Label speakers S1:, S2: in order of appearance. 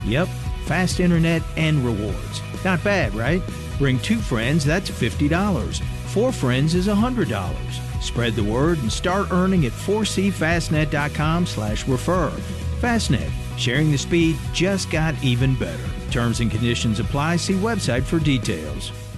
S1: Yep, fast internet and rewards. Not bad, right? Bring 2 friends, that's $50. 4 friends is $100. Spread the word and start earning at 4cfastnet.com/refer. Fastnet, sharing the speed just got even better. Terms and conditions apply. See website for details.